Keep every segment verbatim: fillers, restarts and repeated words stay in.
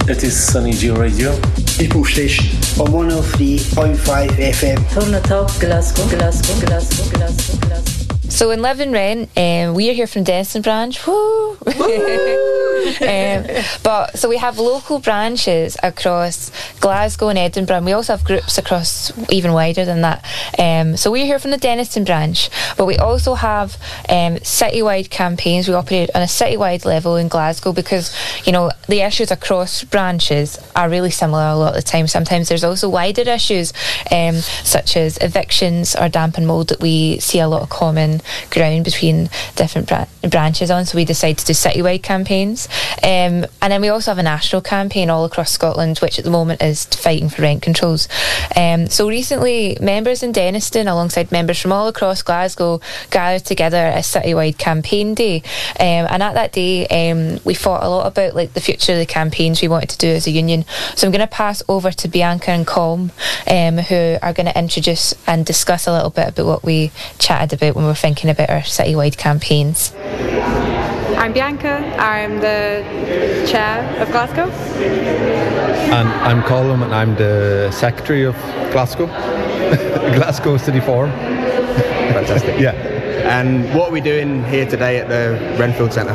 It is Sunny G Radio. People Station on one oh three point five F M. Turn Top, Glasgow, Glasgow, Glasgow, Glasgow, Glasgow. So in Leven Wren, um, we are here from Dennistoun branch. Woo! um, but so we have local branches across Glasgow and Edinburgh, and we also have groups across even wider than that. Um, so we're here from the Dennistoun branch, but we also have um, citywide campaigns. We operate on a citywide level in Glasgow because, you know, the issues across branches are really similar a lot of the time. Sometimes there's also wider issues, um, such as evictions or damp and mould, that we see a lot of common ground between different bra- branches on, so we decided to do citywide campaigns. Um, and then we also have a national campaign all across Scotland, which at the moment is fighting for rent controls. Um, so recently, members in Dennistoun, alongside members from all across Glasgow, gathered together at a citywide campaign day. Um, and at that day, um, we thought a lot about like the future of the campaigns we wanted to do as a union. So I'm going to pass over to Bianca and Colm, um, who are going to introduce and discuss a little bit about what we chatted about when we were thinking about our citywide campaigns. I'm Bianca, I'm the chair of Glasgow. And I'm Colm, and I'm the secretary of Glasgow, Glasgow City Forum. Fantastic. Yeah. And what are we doing here today at the Renfield Centre?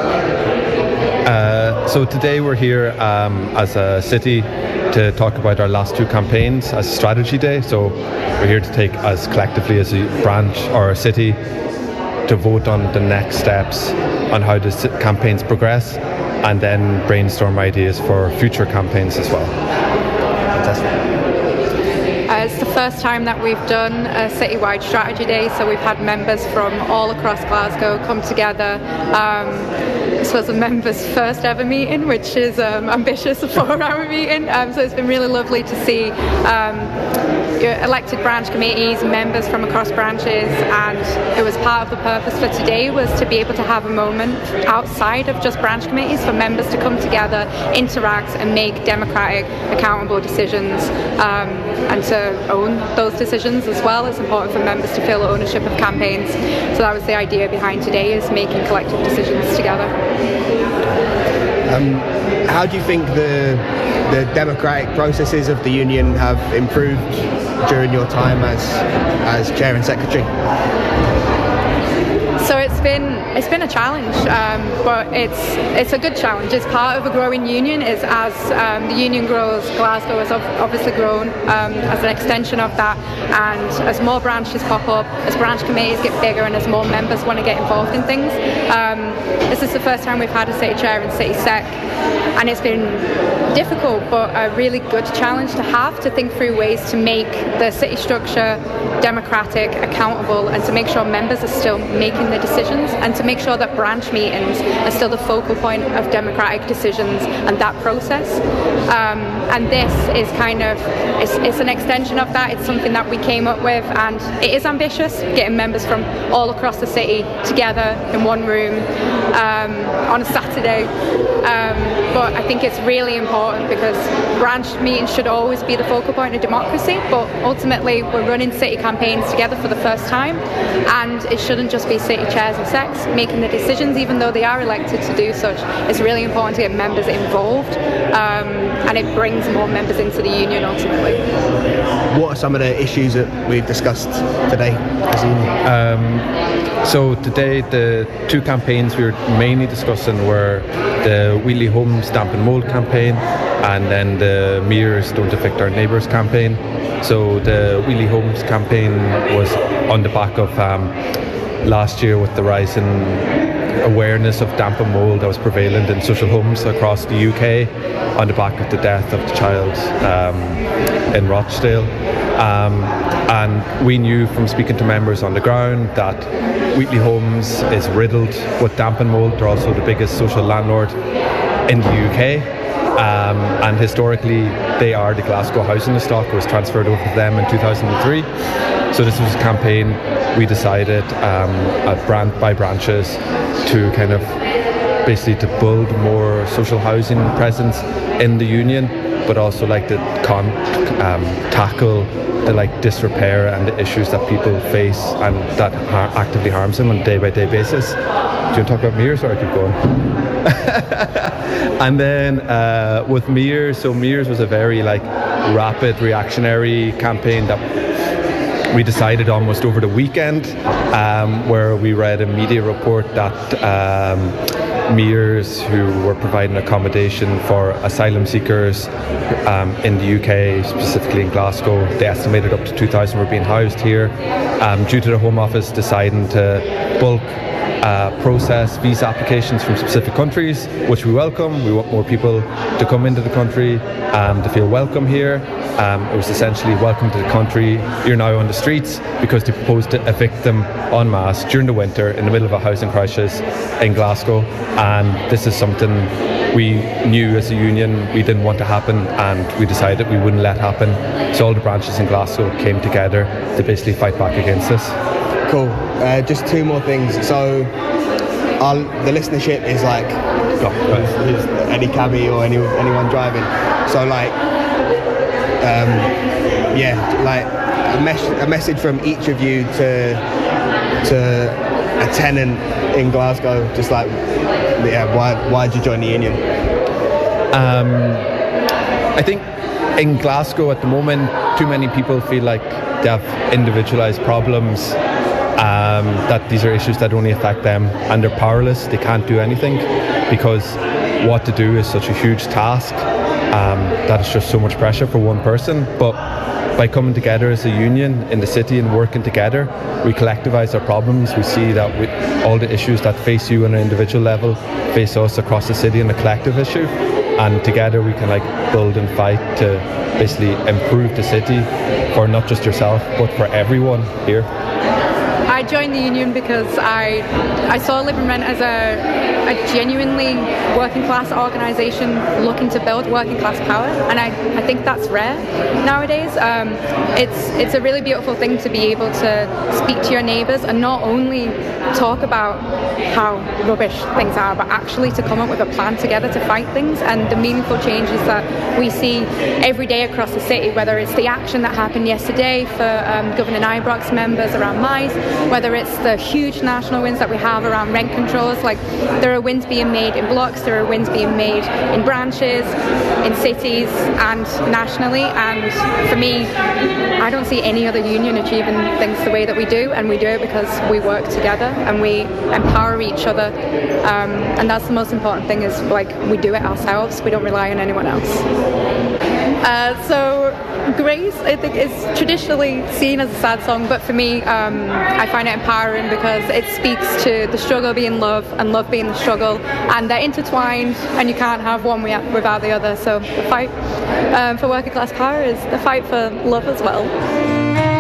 Uh, so today we're here um, as a city to talk about our last two campaigns as a strategy day. So we're here to take, as collectively as a branch or a city, to vote on the next steps on how the campaigns progress, and then brainstorm ideas for future campaigns as well. Fantastic. Uh, it's the first time that we've done a citywide strategy day, so we've had members from all across Glasgow come together. Um, this was a members' first ever meeting, which is um, ambitious, a four-hour meeting. Um, so it's been really lovely to see um, elected branch committees, members from across branches, and it was part of the purpose for today was to be able to have a moment outside of just branch committees for members to come together, interact, and make democratic, accountable decisions, um, and to own those decisions as well. It's important for members to feel ownership of campaigns. So that was the idea behind today, is making collective decisions together. Um, how do you think the the democratic processes of the union have improved during your time as as chair and secretary? So it's been it's been a challenge, um, but it's it's a good challenge. It's part of a growing union. Is as um, the union grows, Glasgow has obviously grown um, as an extension of that, and as more branches pop up, as branch committees get bigger, and as more members want to get involved in things. Um, this is the first time we've had a city chair and city sec, and it's been difficult, but a really good challenge to have, to think through ways to make the city structure democratic, accountable, and to make sure members are still making the decisions, and to make sure that branch meetings are still the focal point of democratic decisions and that process. Um, and this is kind of, it's, it's an extension of that. It's something that we came up with, and it is ambitious, getting members from all across the city together in one room um, on a Saturday. Um, but I think it's really important because branch meetings should always be the focal point of democracy, but ultimately we're running city campaigns together for the first time, and it shouldn't just be city chairs and secs making the decisions, even though they are elected to do such. It's really important to get members involved, um, and it brings more members into the union ultimately. What are some of the issues that we've discussed today as a union? Um, so today the two campaigns we were mainly discussing were the Wheatley Homes Damp and Mould campaign, and then the Mirrors Don't Affect Our Neighbours campaign. So the Wheatley Homes campaign was on the back of um, last year with the rise in awareness of damp and mould that was prevalent in social homes across the U K on the back of the death of the child um, in Rochdale. Um, and we knew from speaking to members on the ground that Wheatley Homes is riddled with damp and mould. They're also the biggest social landlord in the U K. Um, and historically they are the Glasgow housing stock. It was transferred over to them in two thousand three. So this was a campaign we decided um, at brand by branches to kind of basically to build more social housing presence in the union, but also like to con- um, tackle the like disrepair and the issues that people face and that har- actively harms them on a day-by-day basis. Do you want to talk about Mears, or I keep going? And then uh, with Mears, so Mears was a very like rapid reactionary campaign that we decided almost over the weekend, um, where we read a media report that um, Mears, who were providing accommodation for asylum seekers um, in the U K, specifically in Glasgow, they estimated up to two thousand were being housed here, um, due to the Home Office deciding to bulk Uh, process visa applications from specific countries, which we welcome. We want more people to come into the country, um, to feel welcome here. Um, it was essentially welcome to the country, you're now on the streets, because they proposed to evict them en masse during the winter in the middle of a housing crisis in Glasgow. And this is something we knew as a union we didn't want to happen, and we decided we wouldn't let happen. So all the branches in Glasgow came together to basically fight back against this. Cool. Uh, just two more things. So, our, the listenership is like oh, who's any cabbie or any anyone driving. So, like, um, yeah, like a, mes- a message from each of you to to a tenant in Glasgow. Just like, yeah, why why did you join the union? Um, I think in Glasgow at the moment, too many people feel like they have individualised problems. Um, that these are issues that only affect them, and they're powerless. They can't do anything because what to do is such a huge task um, that it's just so much pressure for one person. But by coming together as a union in the city and working together, we collectivise our problems. We see that we, all the issues that face you on an individual level face us across the city in a collective issue, and together we can like build and fight to basically improve the city for not just yourself but for everyone here. I joined the union because I I saw Live and Rent as a, a genuinely working class organisation looking to build working class power, and I, I think that's rare nowadays. Um, it's it's a really beautiful thing to be able to speak to your neighbours and not only talk about how rubbish things are, but actually to come up with a plan together to fight things, and the meaningful changes that we see every day across the city, whether it's the action that happened yesterday for um, Governor Ibrox members around Mice, whether it's the huge national wins that we have around rent controls. Like, there are wins being made in blocks, there are wins being made in branches, in cities and nationally, and for me, I don't see any other union achieving things the way that we do, and we do it because we work together and we empower each other, um, and that's the most important thing, is like we do it ourselves, we don't rely on anyone else. Uh, so Grace, I think, is traditionally seen as a sad song, but for me, um, I find it empowering because it speaks to the struggle being love and love being the struggle, and they're intertwined, and you can't have one without the other. So the fight um, for working class power is the fight for love as well.